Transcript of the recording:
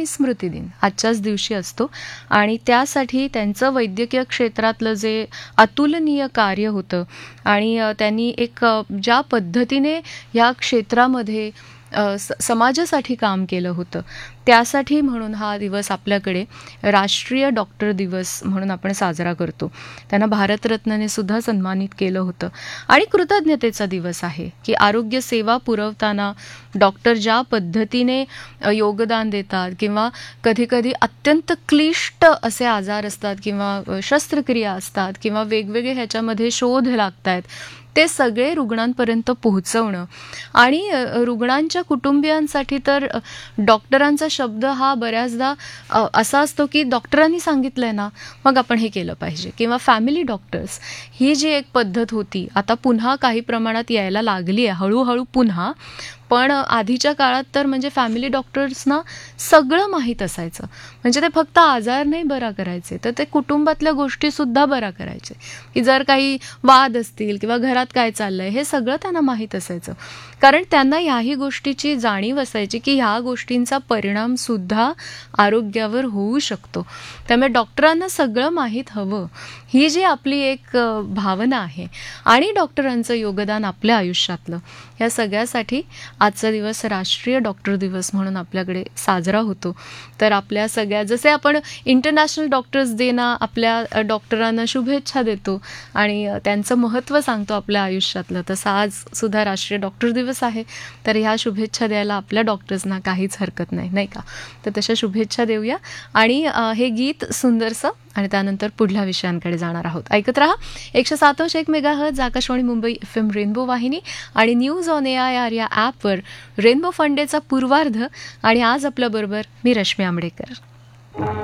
आणि स्मृती दिन आजच्याच दिवशी असतो आणि त्यासाठी त्यांचं वैद्यकीय क्षेत्रातलं जे अतुलनीय कार्य होतं आणि त्यांनी एक ज्या पद्धतीने या क्षेत्रामध्ये समाजासाठी काम केलं होतं त्यासाठी म्हणून हा दिवस आपल्याकडे राष्ट्रीय डॉक्टर दिवस म्हणून आपण साजरा करतो. त्यांना भारतरत्नने सुद्धा सन्मानित केलं होतं आणि कृतज्ञतेचा दिवस आहे की आरोग्य सेवा पुरवताना डॉक्टर ज्या पद्धतीने योगदान देतात किंवा कधीकधी अत्यंत क्लिष्ट असे आजार असतात किंवा शस्त्रक्रिया असतात किंवा वेगवेगळे ह्याच्यामध्ये शोध लागत आहेत ते सगळे रुग्णांपर्यंत पोहोचवणं आणि रुग्णांच्या कुटुंबियांसाठी तर डॉक्टरांचा शब्द हा बऱ्याचदा असा असतो की डॉक्टरांनी सांगितलंय ना मग आपण हे केलं पाहिजे किंवा फॅमिली डॉक्टर्स ही जी एक पद्धत होती आता पुन्हा काही प्रमाणात यायला लागली आहे हळूहळू पुन्हा. पण आधीच्या काळात तर म्हणजे फॅमिली डॉक्टर्सना सगळं माहीत असायचं म्हणजे ते फक्त आजार नाही बरा करायचे तर ते कुटुंबातल्या गोष्टीसुद्धा बरा करायचे की जर काही वाद असतील किंवा घरात काय चाललंय हे सगळं त्यांना माहीत असायचं कारण त्यांना ह्याही गोष्टीची जाणीव असायची की ह्या गोष्टींचा परिणामसुद्धा आरोग्यावर होऊ शकतो. त्यामुळे डॉक्टरांना सगळं माहीत हवं ही जी आपली एक भावना आहे आणि डॉक्टरांचं योगदान आपल्या आयुष्यातलं या सगळ्यासाठी आजचा दिवस राष्ट्रीय डॉक्टर दिवस म्हणून आपल्याकडे साजरा होतो. तर आपल्या सगळ्या जसे आपण इंटरनॅशनल डॉक्टर्स डेना आपल्या डॉक्टरांना शुभेच्छा देतो आणि त्यांचं महत्त्व सांगतो आपल्या आयुष्यातलं तसं आज सुद्धा राष्ट्रीय डॉक्टर दिवस आहे तर ह्या शुभेच्छा द्यायला आपल्या डॉक्टर्सना काहीच हरकत नाही नाही का. तर तशा शुभेच्छा देऊया आणि हे गीत सुंदरसं आणि त्यानंतर पुढल्या विषयांकडे जाणार आहोत. ऐकत रहा 107.1 megahertz Akashvani Mumbai FM rainbow वाहिनी आणि न्यूज ऑन AIR या ॲपवर रेनबो फंडेचा पूर्वार्ध आणि आज आपल्याबरोबर मी रश्मी आंबडेकर.